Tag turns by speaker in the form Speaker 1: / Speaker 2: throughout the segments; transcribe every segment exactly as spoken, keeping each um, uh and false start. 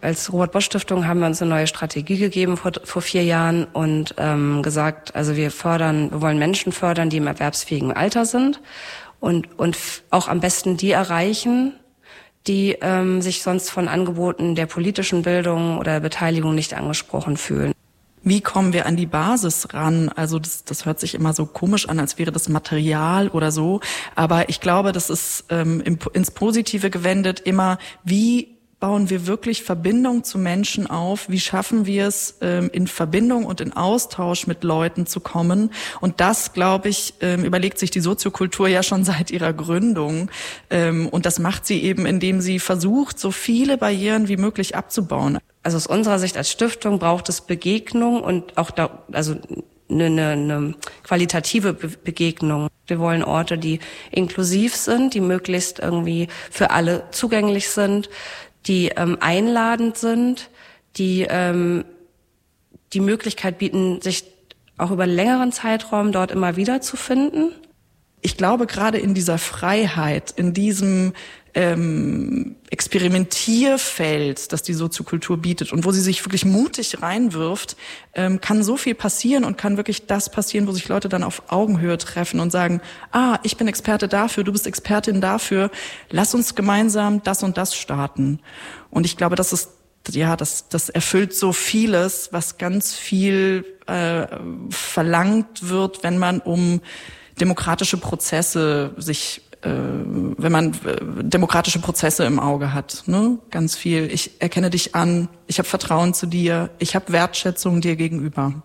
Speaker 1: Als Robert-Bosch-Stiftung haben wir uns eine neue Strategie gegeben vor, vor vier Jahren und ähm, gesagt, also wir fördern, wir wollen Menschen fördern, die im erwerbsfähigen Alter sind und und auch am besten die erreichen, die ähm, sich sonst von Angeboten der politischen Bildung oder Beteiligung nicht angesprochen fühlen.
Speaker 2: Wie kommen wir an die Basis ran? Also das, das hört sich immer so komisch an, als wäre das Material oder so. Aber ich glaube, das ist ähm, ins Positive gewendet immer, wie bauen wir wirklich Verbindung zu Menschen auf? Wie schaffen wir es, ähm, in Verbindung und in Austausch mit Leuten zu kommen? Und das, glaube ich, ähm, überlegt sich die Soziokultur ja schon seit ihrer Gründung. Ähm, und das macht sie eben, indem sie versucht, so viele Barrieren wie möglich abzubauen.
Speaker 1: Also aus unserer Sicht als Stiftung braucht es Begegnung und auch da, also eine, eine, eine qualitative Be- Begegnung. Wir wollen Orte, die inklusiv sind, die möglichst irgendwie für alle zugänglich sind, die ähm, einladend sind, die ähm, die Möglichkeit bieten, sich auch über einen längeren Zeitraum dort immer wieder zu finden.
Speaker 2: Ich glaube, gerade in dieser Freiheit, in diesem ähm, Experimentierfeld, das die Soziokultur bietet und wo sie sich wirklich mutig reinwirft, ähm, kann so viel passieren und kann wirklich das passieren, wo sich Leute dann auf Augenhöhe treffen und sagen, ah, ich bin Experte dafür, du bist Expertin dafür, lass uns gemeinsam das und das starten. Und ich glaube, das ist, ja, das, das erfüllt so vieles, was ganz viel äh, verlangt wird, wenn man um demokratische Prozesse sich, äh, wenn man äh, demokratische Prozesse im Auge hat, ne? Ganz viel. Ich erkenne dich an, ich habe Vertrauen zu dir, ich habe Wertschätzung dir gegenüber.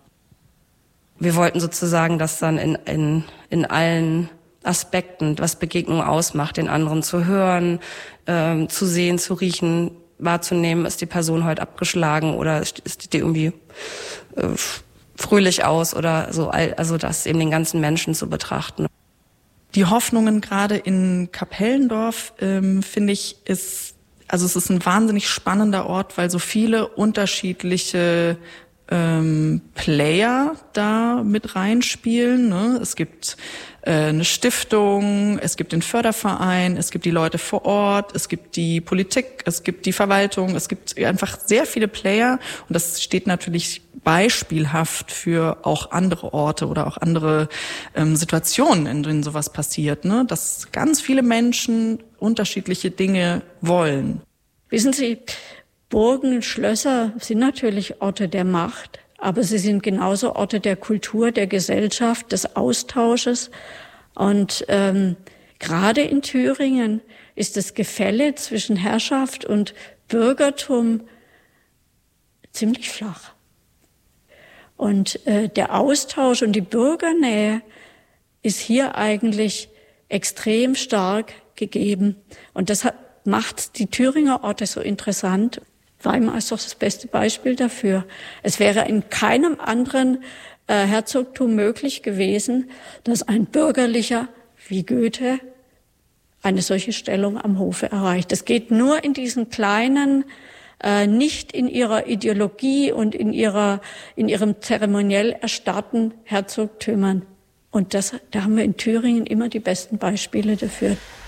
Speaker 1: Wir wollten sozusagen das dann in, in, in allen Aspekten, was Begegnung ausmacht, den anderen zu hören, ähm, zu sehen, zu riechen, wahrzunehmen, ist die Person heute abgeschlagen oder ist die irgendwie äh, fröhlich aus oder so, also das eben den ganzen Menschen zu betrachten.
Speaker 2: Die Hoffnungen gerade in Kapellendorf, ähm, finde ich, ist, also es ist ein wahnsinnig spannender Ort, weil so viele unterschiedliche ähm, Player da mit reinspielen, ne? Es gibt äh, eine Stiftung, es gibt den Förderverein, es gibt die Leute vor Ort, es gibt die Politik, es gibt die Verwaltung, es gibt einfach sehr viele Player und das steht natürlich beispielhaft für auch andere Orte oder auch andere ähm, Situationen, in denen sowas passiert, ne? Dass ganz viele Menschen unterschiedliche Dinge wollen.
Speaker 3: Wissen Sie, Burgen und Schlösser sind natürlich Orte der Macht, aber sie sind genauso Orte der Kultur, der Gesellschaft, des Austausches. Und ähm, gerade in Thüringen ist das Gefälle zwischen Herrschaft und Bürgertum ziemlich flach. Und äh, der Austausch und die Bürgernähe ist hier eigentlich extrem stark gegeben. Und das hat, macht die Thüringer Orte so interessant. Weimar ist doch das beste Beispiel dafür. Es wäre in keinem anderen äh, Herzogtum möglich gewesen, dass ein Bürgerlicher wie Goethe eine solche Stellung am Hofe erreicht. Es geht nur in diesen kleinen, äh, nicht in ihrer Ideologie und in ihrer, in ihrem zeremoniell erstarrten Herzogtümern. Und das, da haben wir in Thüringen immer die besten Beispiele dafür.